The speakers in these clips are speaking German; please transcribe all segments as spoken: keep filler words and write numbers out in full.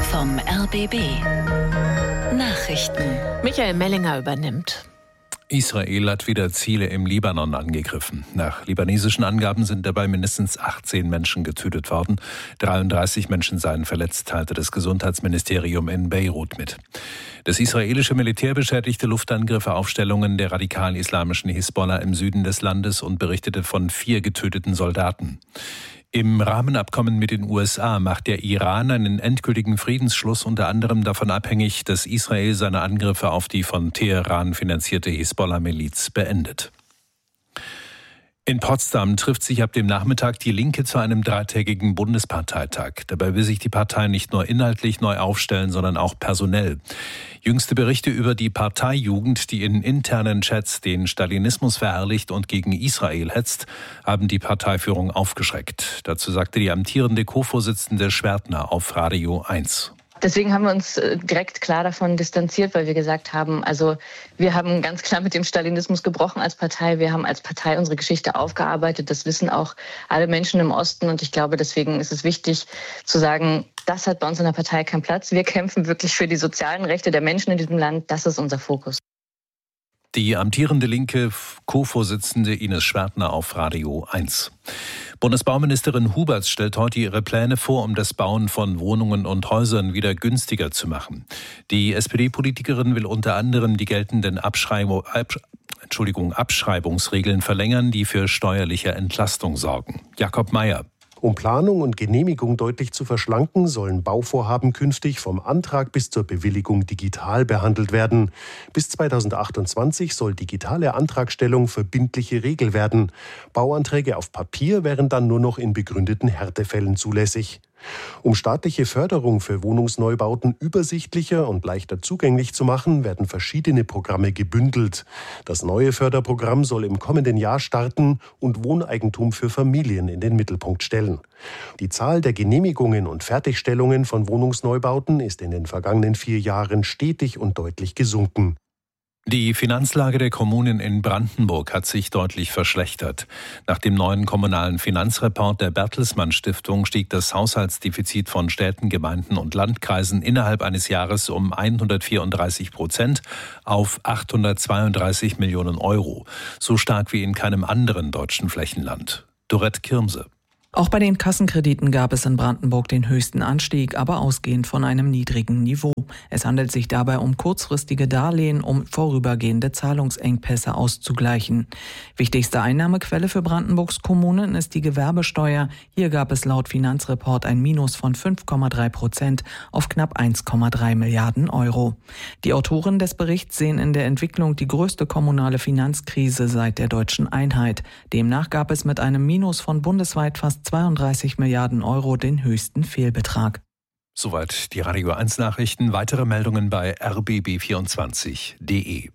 vom R B B. Nachrichten. Michael Mellinger übernimmt. Israel hat wieder Ziele im Libanon angegriffen. Nach libanesischen Angaben sind dabei mindestens achtzehn Menschen getötet worden. dreiunddreißig Menschen seien verletzt, teilte das Gesundheitsministerium in Beirut mit. Das israelische Militär beschädigte Luftangriffe auf Stellungen der radikal-islamischen Hisbollah im Süden des Landes und berichtete von vier getöteten Soldaten. Im Rahmenabkommen mit den U S A macht der Iran einen endgültigen Friedensschluss unter anderem davon abhängig, dass Israel seine Angriffe auf die von Teheran finanzierte Hisbollah-Miliz beendet. In Potsdam trifft sich ab dem Nachmittag die Linke zu einem dreitägigen Bundesparteitag. Dabei will sich die Partei nicht nur inhaltlich neu aufstellen, sondern auch personell. Jüngste Berichte über die Parteijugend, die in internen Chats den Stalinismus verherrlicht und gegen Israel hetzt, haben die Parteiführung aufgeschreckt. Dazu sagte die amtierende Co-Vorsitzende Schwertner auf Radio eins. Deswegen haben wir uns direkt klar davon distanziert, weil wir gesagt haben, also wir haben ganz klar mit dem Stalinismus gebrochen als Partei. Wir haben als Partei unsere Geschichte aufgearbeitet. Das wissen auch alle Menschen im Osten. Und ich glaube, deswegen ist es wichtig zu sagen, das hat bei uns in der Partei keinen Platz. Wir kämpfen wirklich für die sozialen Rechte der Menschen in diesem Land. Das ist unser Fokus. Die amtierende linke Co-Vorsitzende Ines Schwertner auf Radio eins. Bundesbauministerin Huberts stellt heute ihre Pläne vor, um das Bauen von Wohnungen und Häusern wieder günstiger zu machen. Die S P D-Politikerin will unter anderem die geltenden Abschreibung, Entschuldigung, Abschreibungsregeln verlängern, die für steuerliche Entlastung sorgen. Jakob Mayer. Um Planung und Genehmigung deutlich zu verschlanken, sollen Bauvorhaben künftig vom Antrag bis zur Bewilligung digital behandelt werden. Bis zweitausendachtundzwanzig soll digitale Antragstellung verbindliche Regel werden. Bauanträge auf Papier wären dann nur noch in begründeten Härtefällen zulässig. Um staatliche Förderung für Wohnungsneubauten übersichtlicher und leichter zugänglich zu machen, werden verschiedene Programme gebündelt. Das neue Förderprogramm soll im kommenden Jahr starten und Wohneigentum für Familien in den Mittelpunkt stellen. Die Zahl der Genehmigungen und Fertigstellungen von Wohnungsneubauten ist in den vergangenen vier Jahren stetig und deutlich gesunken. Die Finanzlage der Kommunen in Brandenburg hat sich deutlich verschlechtert. Nach dem neuen kommunalen Finanzreport der Bertelsmann Stiftung stieg das Haushaltsdefizit von Städten, Gemeinden und Landkreisen innerhalb eines Jahres um hundertvierunddreißig Prozent auf achthundertzweiunddreißig Millionen Euro. So stark wie in keinem anderen deutschen Flächenland. Dorette Kirmse. Auch bei den Kassenkrediten gab es in Brandenburg den höchsten Anstieg, aber ausgehend von einem niedrigen Niveau. Es handelt sich dabei um kurzfristige Darlehen, um vorübergehende Zahlungsengpässe auszugleichen. Wichtigste Einnahmequelle für Brandenburgs Kommunen ist die Gewerbesteuer. Hier gab es laut Finanzreport ein Minus von fünf Komma drei Prozent auf knapp eins Komma drei Milliarden Euro. Die Autoren des Berichts sehen in der Entwicklung die größte kommunale Finanzkrise seit der deutschen Einheit. Demnach gab es mit einem Minus von bundesweit fast zweiunddreißig Milliarden Euro den höchsten Fehlbetrag. Soweit die Radio eins Nachrichten. Weitere Meldungen bei r b b vierundzwanzig punkt d e.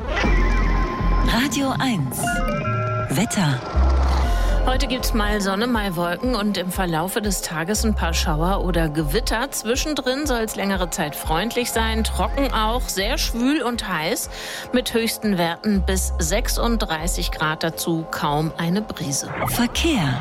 Radio eins. Wetter. Heute gibt es mal Sonne, mal Wolken und im Verlaufe des Tages ein paar Schauer oder Gewitter. Zwischendrin soll es längere Zeit freundlich sein, trocken auch, sehr schwül und heiß mit höchsten Werten bis sechsunddreißig Grad, dazu kaum eine Brise. Verkehr.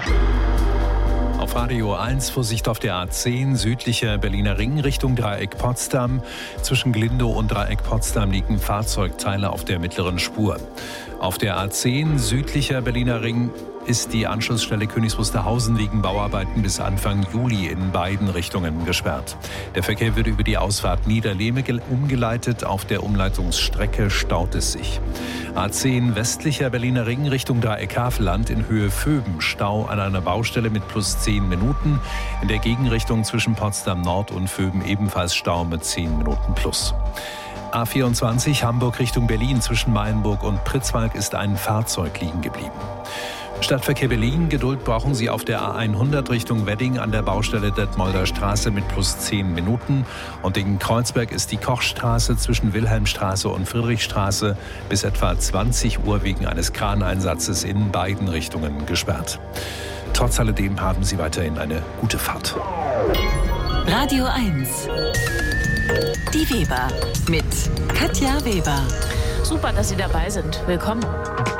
Auf Radio eins Vorsicht auf der A zehn, südlicher Berliner Ring Richtung Dreieck Potsdam. Zwischen Glindow und Dreieck Potsdam liegen Fahrzeugteile auf der mittleren Spur. Auf der A zehn, südlicher Berliner Ring, ist die Anschlussstelle Königs Wusterhausen wegen Bauarbeiten bis Anfang Juli in beiden Richtungen gesperrt. Der Verkehr wird über die Ausfahrt Niederlehme umgeleitet. Auf der Umleitungsstrecke staut es sich. A zehn westlicher Berliner Ring Richtung Dreieck Havelland in Höhe Vöben. Stau an einer Baustelle mit plus zehn Minuten. In der Gegenrichtung zwischen Potsdam Nord und Vöben ebenfalls Stau mit zehn Minuten plus. A vierundzwanzig Hamburg Richtung Berlin zwischen Mayenburg und Pritzwalk ist ein Fahrzeug liegen geblieben. Stadtverkehr Berlin, Geduld brauchen Sie auf der A hundert Richtung Wedding an der Baustelle Detmolder Straße mit plus zehn Minuten. Und in Kreuzberg ist die Kochstraße zwischen Wilhelmstraße und Friedrichstraße bis etwa zwanzig Uhr wegen eines Kraneinsatzes in beiden Richtungen gesperrt. Trotz alledem haben Sie weiterhin eine gute Fahrt. Radio eins. Die Weber mit Katja Weber. Super, dass Sie dabei sind. Willkommen.